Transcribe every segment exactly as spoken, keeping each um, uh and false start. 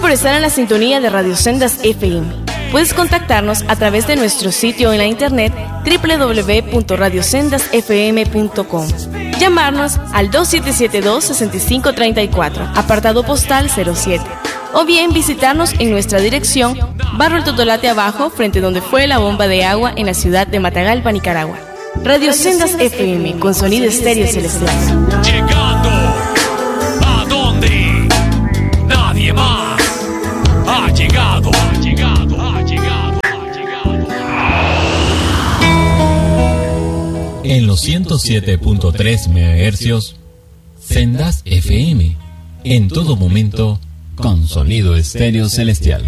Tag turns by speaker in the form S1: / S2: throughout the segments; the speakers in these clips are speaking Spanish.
S1: por estar en la sintonía de Radio Sendas F M. Puedes contactarnos a través de nuestro sitio en la internet doble u doble u doble u punto radio sendas f m punto com. Llamarnos al dos siete siete dos, seis cinco tres cuatro, apartado postal cero siete. O bien visitarnos en nuestra dirección, Barrio El Totolate Abajo, frente donde fue la bomba de agua en la ciudad de Matagalpa, Nicaragua. Radio Sendas F M, con sonido estéreo celestial.
S2: Llegando a donde nadie más ha llegado, ha llegado, ha llegado, ha llegado.
S3: En los ciento siete punto tres megahercios, Sendas F M, en todo momento, con sonido estéreo celestial.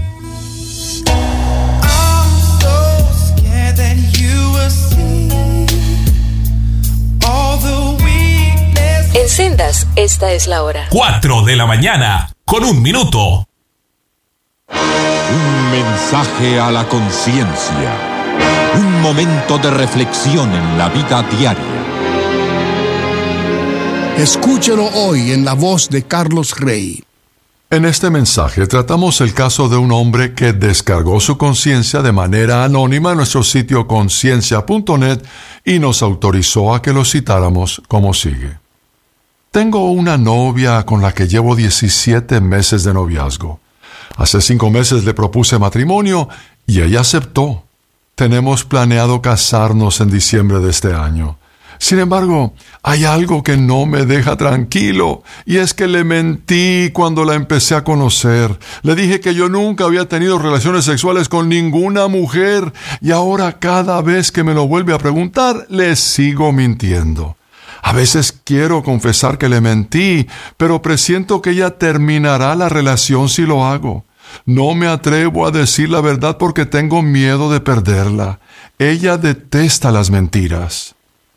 S4: En Sendas, esta es la hora.
S2: Cuatro de la mañana, con un minuto.
S5: Un mensaje a la conciencia. Un momento de reflexión en la vida diaria.
S6: Escúchelo hoy en la voz de Carlos Rey.
S7: En este mensaje tratamos el caso de un hombre que descargó su conciencia de manera anónima en nuestro sitio conciencia punto net y nos autorizó a que lo citáramos como sigue. Tengo una novia con la que llevo diecisiete meses de noviazgo. Hace cinco meses le propuse matrimonio y ella aceptó. Tenemos planeado casarnos en diciembre de este año. Sin embargo, hay algo que no me deja tranquilo, y es que le mentí cuando la empecé a conocer. Le dije que yo nunca había tenido relaciones sexuales con ninguna mujer, y ahora cada vez que me lo vuelve a preguntar, le sigo mintiendo. A veces quiero confesar que le mentí, pero presiento que ella terminará la relación si lo hago. No me atrevo a decir la verdad porque tengo miedo de perderla. Ella detesta las mentiras.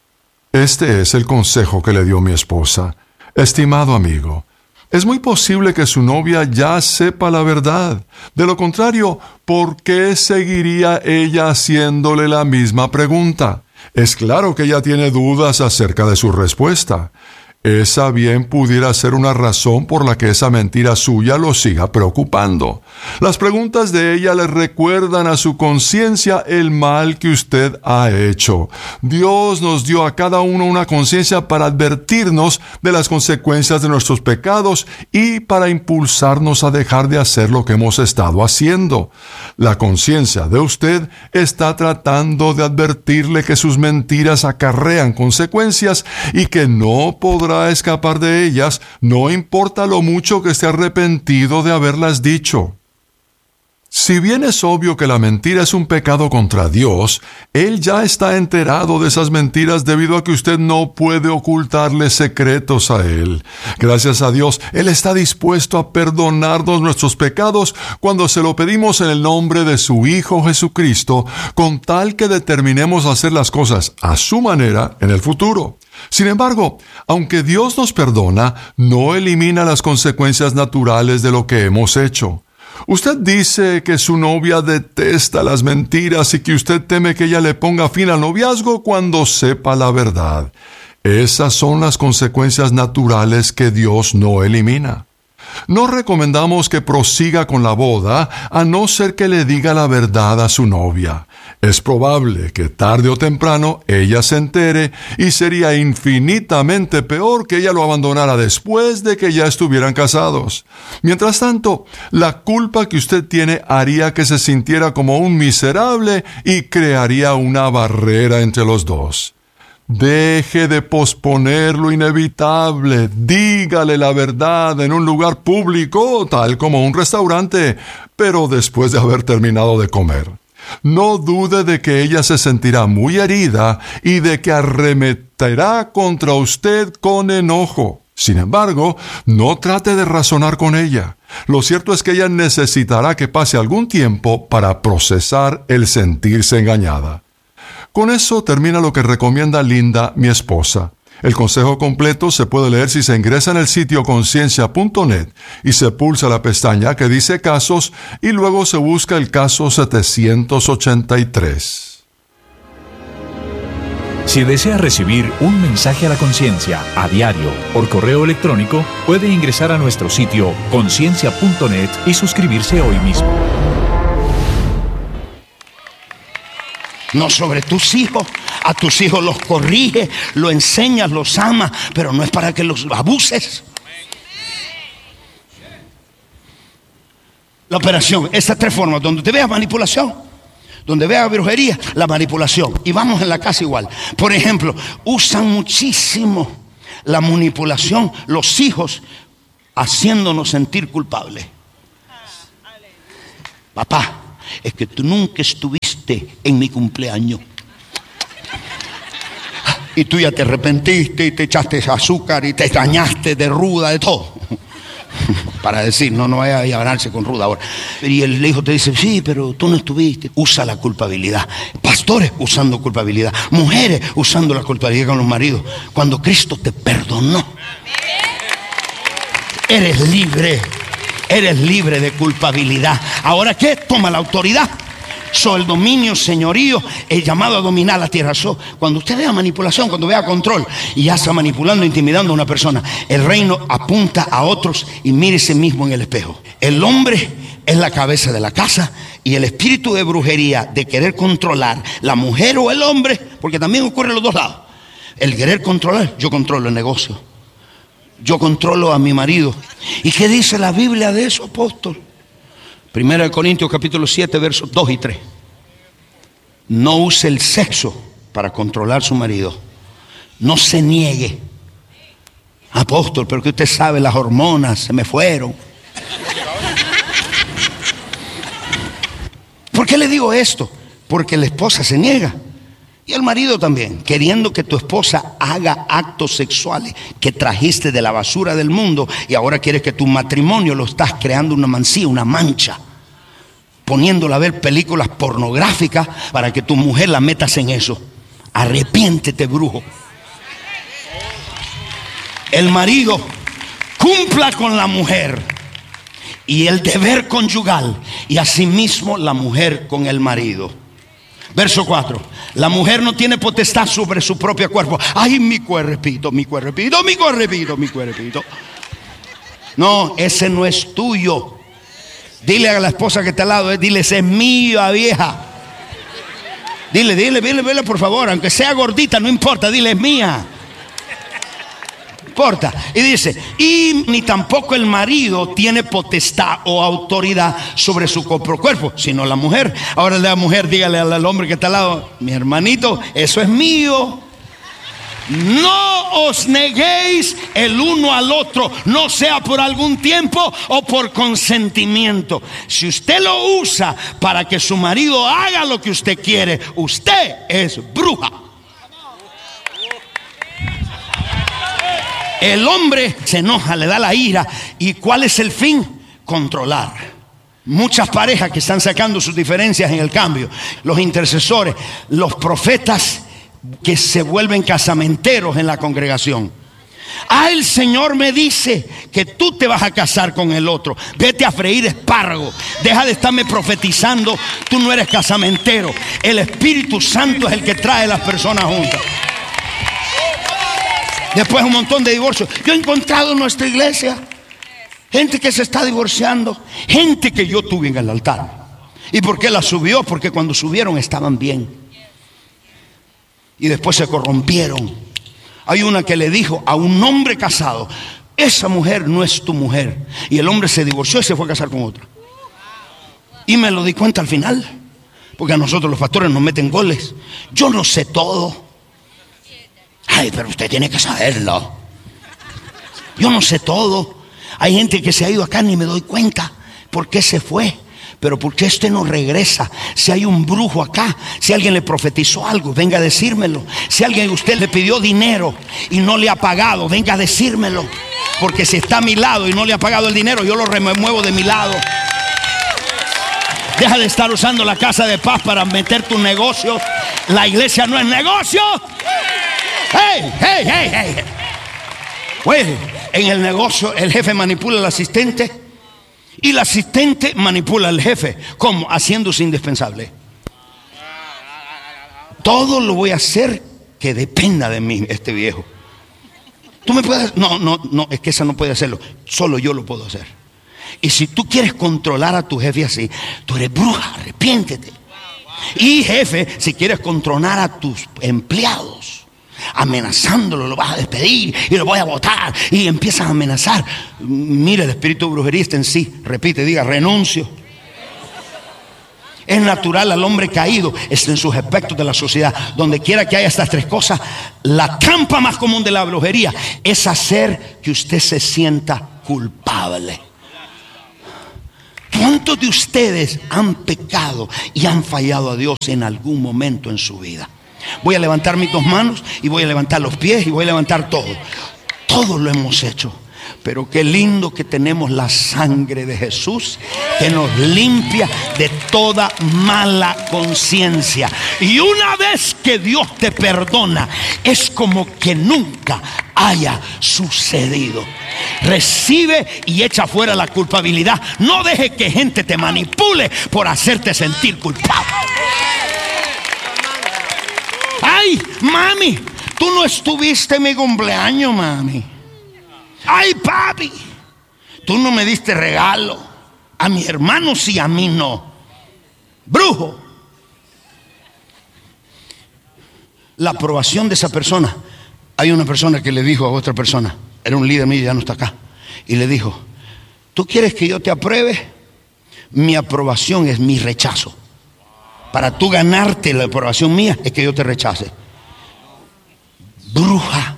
S7: Este es el consejo que le dio mi esposa. Estimado amigo, es muy posible que su novia ya sepa la verdad. De lo contrario, ¿por qué seguiría ella haciéndole la misma pregunta? Es claro que ella tiene dudas acerca de su respuesta. Esa bien pudiera ser una razón por la que esa mentira suya lo siga preocupando. Las preguntas de ella le recuerdan a su conciencia el mal que usted ha hecho. Dios nos dio a cada uno una conciencia para advertirnos de las consecuencias de nuestros pecados y para impulsarnos a dejar de hacer lo que hemos estado haciendo. La conciencia de usted está tratando de advertirle que sus mentiras acarrean consecuencias y que no podrá a escapar de ellas, no importa lo mucho que esté arrepentido de haberlas dicho. Si bien es obvio que la mentira es un pecado contra Dios, Él ya está enterado de esas mentiras debido a que usted no puede ocultarle secretos a Él. Gracias a Dios, Él está dispuesto a perdonarnos nuestros pecados cuando se lo pedimos en el nombre de su Hijo Jesucristo, con tal que determinemos hacer las cosas a su manera en el futuro. Sin embargo, aunque Dios nos perdona, no elimina las consecuencias naturales de lo que hemos hecho. Usted dice que su novia detesta las mentiras y que usted teme que ella le ponga fin al noviazgo cuando sepa la verdad. Esas son las consecuencias naturales que Dios no elimina. No recomendamos que prosiga con la boda a no ser que le diga la verdad a su novia. Es probable que tarde o temprano ella se entere y sería infinitamente peor que ella lo abandonara después de que ya estuvieran casados. Mientras tanto, la culpa que usted tiene haría que se sintiera como un miserable y crearía una barrera entre los dos. Deje de posponer lo inevitable. Dígale la verdad en un lugar público, tal como un restaurante, pero después de haber terminado de comer. No dude de que ella se sentirá muy herida y de que arremeterá contra usted con enojo. Sin embargo, no trate de razonar con ella. Lo cierto es que ella necesitará que pase algún tiempo para procesar el sentirse engañada. Con eso termina lo que recomienda Linda, mi esposa. El consejo completo se puede leer si se ingresa en el sitio conciencia punto net y se pulsa la pestaña que dice casos y luego se busca el caso setecientos ochenta y tres.
S8: Si desea recibir un mensaje a la conciencia a diario por correo electrónico, puede ingresar a nuestro sitio conciencia punto net y suscribirse hoy mismo.
S9: No sobre tus hijos. A tus hijos los corrige, los enseñas, los amas, pero no es para que los abuses. La operación, estas tres formas, donde te veas manipulación, donde veas brujería, la manipulación. Y vamos en la casa igual. Por ejemplo, usan muchísimo la manipulación los hijos, haciéndonos sentir culpables. Papá, es que tú nunca estuviste en mi cumpleaños. Y tú ya te arrepentiste y te echaste azúcar y te dañaste de ruda, de todo. Para decir, no, no vaya a ganarse con ruda ahora. Y el hijo te dice, sí, pero tú no estuviste. Usa la culpabilidad. Pastores usando culpabilidad. Mujeres usando la culpabilidad con los maridos. Cuando Cristo te perdonó, eres libre. Eres libre de culpabilidad. ¿Ahora qué? Toma la autoridad. So, el dominio, señorío, el llamado a dominar la tierra. So, cuando usted vea manipulación, cuando vea control y ya está manipulando, intimidando a una persona, el reino apunta a otros y mírese mismo en el espejo. El hombre es la cabeza de la casa y el espíritu de brujería, de querer controlar la mujer o el hombre, porque también ocurre en los dos lados. El querer controlar, yo controlo el negocio, yo controlo a mi marido. ¿Y qué dice la Biblia de eso, apóstol? Primera de Corintios capítulo siete, versos dos y tres. No use el sexo para controlar a su marido. No se niegue. Apóstol, pero que usted sabe, las hormonas se me fueron. ¿Por qué le digo esto? Porque la esposa se niega. Y el marido también, queriendo que tu esposa haga actos sexuales que trajiste de la basura del mundo, y ahora quieres que tu matrimonio lo estás creando una mancilla, una mancha, poniéndola a ver películas pornográficas para que tu mujer la metas en eso. Arrepiéntete, brujo. El marido cumpla con la mujer y el deber conyugal, y asimismo la mujer con el marido. Verso cuatro. La mujer no tiene potestad sobre su propio cuerpo. Ay, mi cuerpito, mi cuerpito, mi cuerpito, mi cuerpito. No, ese no es tuyo. Dile a la esposa que está al lado, dile, ese es mío, vieja. Dile, dile, dile, dile, por favor, aunque sea gordita, no importa, dile, es mía. Importa. Y dice, y ni tampoco el marido tiene potestad o autoridad sobre su propio cuerpo, sino la mujer. Ahora la mujer, dígale al hombre que está al lado, mi hermanito, eso es mío. No os neguéis el uno al otro, no sea por algún tiempo o por consentimiento. Si usted lo usa para que su marido haga lo que usted quiere, usted es bruja. El hombre se enoja, le da la ira. ¿Y cuál es el fin? Controlar. Muchas parejas que están sacando sus diferencias en el cambio, los intercesores, los profetas que se vuelven casamenteros en la congregación. Ah, el Señor me dice que tú te vas a casar con el otro. Vete a freír espárrago. Deja de estarme profetizando. Tú no eres casamentero. El Espíritu Santo es el que trae a las personas juntas. Después un montón de divorcios. Yo he encontrado en nuestra iglesia gente que se está divorciando, gente que yo tuve en el altar. ¿Y por qué la subió? Porque cuando subieron estaban bien y después se corrompieron. Hay una que le dijo a un hombre casado, esa mujer no es tu mujer. Y el hombre se divorció y se fue a casar con otra. Y me lo di cuenta al final, porque a nosotros los pastores nos meten goles. Yo no sé todo. Ay, pero usted tiene que saberlo. Yo no sé todo. Hay gente que se ha ido acá, ni me doy cuenta por qué se fue. Pero ¿por qué usted no regresa? Si hay un brujo acá, si alguien le profetizó algo, venga a decírmelo. Si alguien usted le pidió dinero y no le ha pagado, venga a decírmelo. Porque si está a mi lado y no le ha pagado el dinero, yo lo remuevo de mi lado. Deja de estar usando la casa de paz para meter tu negocio. La iglesia no es negocio. Hey, hey, hey, hey. Well, en el negocio el jefe manipula al asistente y el asistente manipula al jefe. ¿Cómo? Haciéndose indispensable. Todo lo voy a hacer que dependa de mí este viejo. Tú me puedes, no, no, no, es que esa no puede hacerlo, solo yo lo puedo hacer. Y si tú quieres controlar a tu jefe así, tú eres bruja, arrepiéntete. Y jefe, si quieres controlar a tus empleados, amenazándolo, lo vas a despedir y lo voy a botar, y empiezas a amenazar, mira, el espíritu de brujería está en sí. Repite, diga, renuncio. Es natural al hombre caído, está en sus aspectos de la sociedad. Donde quiera que haya estas tres cosas, la trampa más común de la brujería es hacer que usted se sienta culpable. ¿Cuántos de ustedes han pecado y han fallado a Dios en algún momento en su vida? Voy a levantar mis dos manos y voy a levantar los pies y voy a levantar todo. Todo lo hemos hecho. Pero qué lindo que tenemos la sangre de Jesús que nos limpia de toda mala conciencia. Y una vez que Dios te perdona, es como que nunca haya sucedido. Recibe y echa fuera la culpabilidad. No deje que gente te manipule por hacerte sentir culpable. Ay, mami, tú no estuviste en mi cumpleaños, mami. Ay, papi, tú no me diste regalo. A mis hermanos sí, a mí no. Brujo. La aprobación de esa persona. Hay una persona que le dijo a otra persona, era un líder mío, ya no está acá, y le dijo: ¿tú quieres que yo te apruebe? Mi aprobación es mi rechazo. Para tú ganarte la aprobación mía es que yo te rechace. Bruja.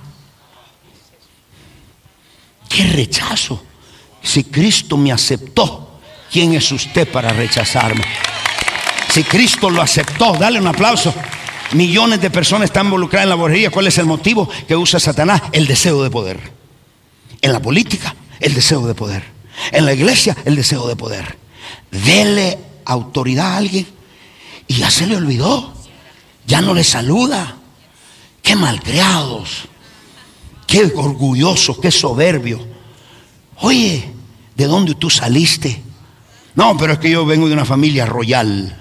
S9: ¿Qué rechazo? Si Cristo me aceptó, ¿quién es usted para rechazarme? Si Cristo lo aceptó, dale un aplauso. Millones de personas están involucradas en la brujería. ¿Cuál es el motivo que usa Satanás? El deseo de poder. En la política, el deseo de poder. En la iglesia, el deseo de poder. Dele autoridad a alguien y ya se le olvidó. Ya no le saluda. Qué malcriados. Qué orgulloso, qué soberbio. Oye, ¿de dónde tú saliste? No, pero es que yo vengo de una familia royal.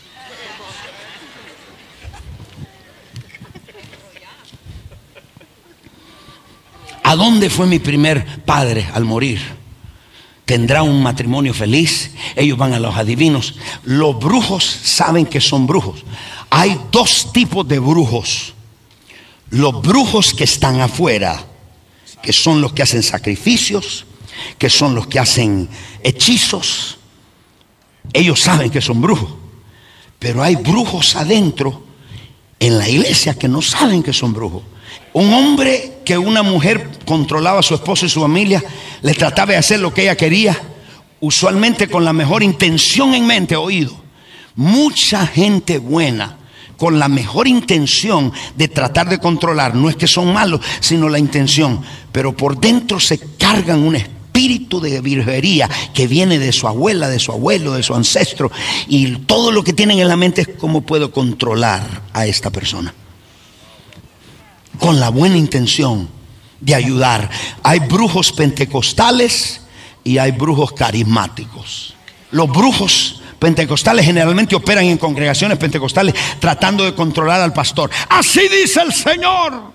S9: ¿A dónde fue mi primer padre al morir? ¿Tendrá un matrimonio feliz? Ellos van a los adivinos. Los brujos saben que son brujos. Hay dos tipos de brujos. Los brujos que están afuera, que son los que hacen sacrificios, que son los que hacen hechizos, ellos saben que son brujos. Pero hay brujos adentro en la iglesia que no saben que son brujos. Un hombre que una mujer controlaba a su esposo y su familia, le trataba de hacer lo que ella quería, usualmente con la mejor intención en mente. Oído, mucha gente buena con la mejor intención de tratar de controlar, no es que son malos, sino la intención, pero por dentro se cargan un espíritu de virgería que viene de su abuela, de su abuelo, de su ancestro, y todo lo que tienen en la mente es cómo puedo controlar a esta persona, con la buena intención de ayudar. Hay brujos pentecostales y hay brujos carismáticos. Los brujos pentecostales generalmente operan en congregaciones pentecostales tratando de controlar al pastor. Así dice el Señor.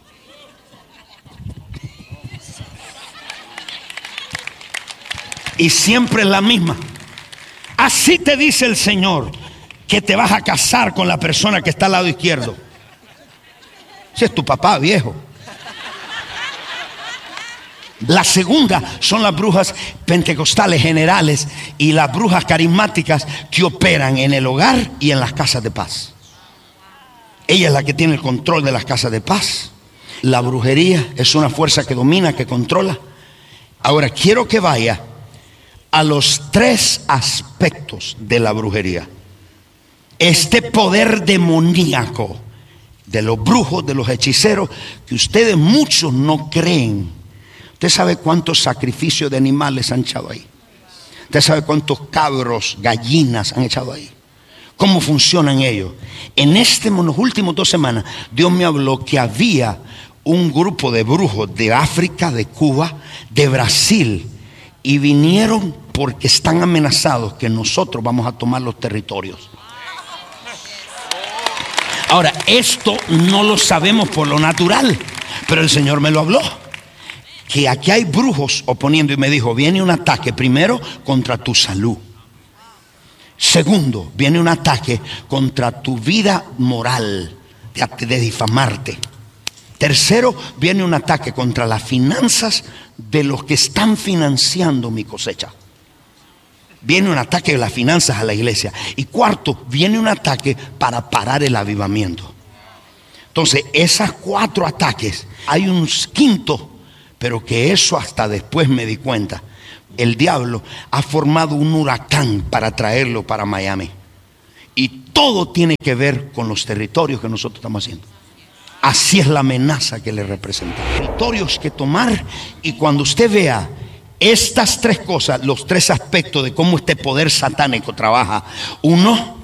S9: Y siempre es la misma. Así te dice el Señor que te vas a casar con la persona que está al lado izquierdo. Si es tu papá, viejo. La segunda son las brujas pentecostales generales y las brujas carismáticas que operan en el hogar y en las casas de paz. Ella es la que tiene el control de las casas de paz. La brujería es una fuerza que domina, que controla. Ahora quiero que vaya a los tres aspectos de la brujería. Este poder demoníaco de los brujos, de los hechiceros, que ustedes muchos no creen. Usted sabe cuántos sacrificios de animales han echado ahí. Usted sabe cuántos cabros, gallinas han echado ahí. ¿Cómo funcionan ellos? En este, en las últimas dos semanas, Dios me habló que había un grupo de brujos de África, de Cuba, de Brasil, y vinieron porque están amenazados que nosotros vamos a tomar los territorios. Ahora, esto no lo sabemos por lo natural, pero el Señor me lo habló. Que aquí hay brujos oponiendo y me dijo, viene un ataque primero contra tu salud. Segundo, viene un ataque contra tu vida moral, de, de difamarte. Tercero, viene un ataque contra las finanzas de los que están financiando mi cosecha. Viene un ataque de las finanzas a la iglesia. Y cuarto, viene un ataque para parar el avivamiento. Entonces, esos cuatro ataques, hay un quinto, pero que eso hasta después me di cuenta. El diablo ha formado un huracán para traerlo para Miami. Y todo tiene que ver con los territorios que nosotros estamos haciendo. Así es la amenaza que le representa. Territorios que tomar, y cuando usted vea estas tres cosas, los tres aspectos de cómo este poder satánico trabaja. Uno,